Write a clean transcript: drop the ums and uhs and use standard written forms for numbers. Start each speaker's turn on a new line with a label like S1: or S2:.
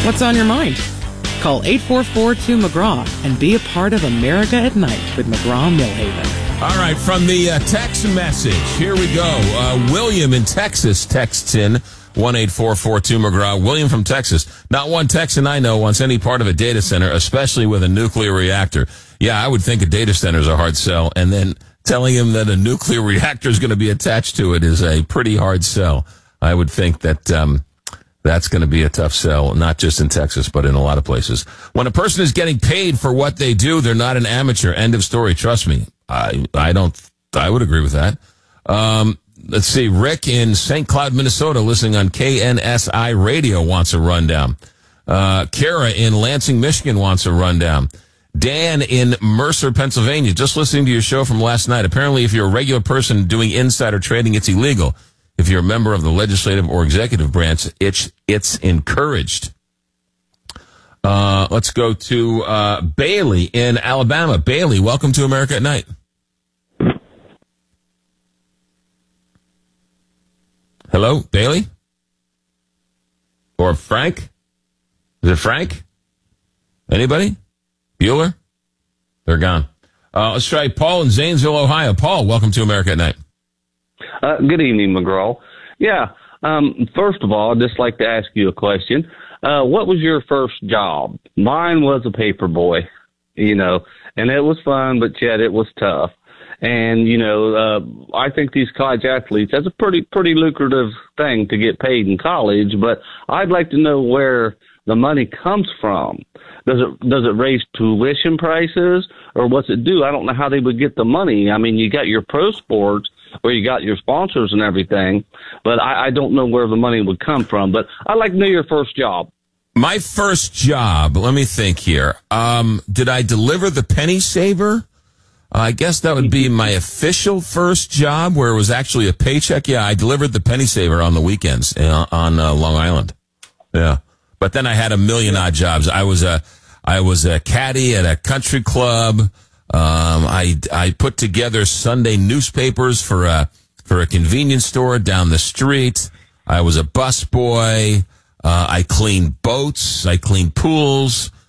S1: What's on your mind? Call 844-2-McGraw and be a part of America at Night with McGraw-Millhaven.
S2: All right, from the text message, here we go. William in Texas texts in 1-844-2-McGraw. William from Texas. Not one Texan I know wants any part of a data center, especially with a nuclear reactor. Yeah, I would think a data center is a hard sell, and then telling him that a nuclear reactor is going to be attached to it is a pretty hard sell. I would think that that's going to be a tough sell, not just in Texas, but in a lot of places. When a person is getting paid for what they do, they're not an amateur. End of story. Trust me. I would agree with that. Let's see. Rick in St. Cloud, Minnesota, listening on KNSI radio wants a rundown. Kara in Lansing, Michigan wants a rundown. Dan in Mercer, Pennsylvania, just listening to your show from last night. Apparently, if you're a regular person doing insider trading, it's illegal. If you're a member of the legislative or executive branch, it's encouraged. Let's go to Bailey in Alabama. Bailey, welcome to America at Night. Hello, Bailey? Or Frank? Is it Frank? Anybody? Bueller? They're gone. Let's try Paul in Zanesville, Ohio. Paul, welcome to America at Night.
S3: Good evening, McGraw. Yeah, first of all, I'd just like to ask you a question. What was your first job? Mine was a paper boy, and it was fun, but yet it was tough. And, I think these college athletes, that's a pretty lucrative thing to get paid in college, but I'd like to know where the money comes from. Does it raise tuition prices, or what's it do? I don't know how they would get the money. I mean, you got your pro sports where you got your sponsors and everything, but I don't know where the money would come from. But I'd like to know your first job.
S2: My first job, let me think here. Did I deliver the Penny Saver? I guess that would be my official first job where it was actually a paycheck. Yeah, I delivered the Penny Saver on the weekends on Long Island. Yeah. But then I had a million odd jobs. I was a caddy at a country club. I put together Sunday newspapers for a convenience store down the street. I was a busboy. I cleaned boats. I cleaned pools.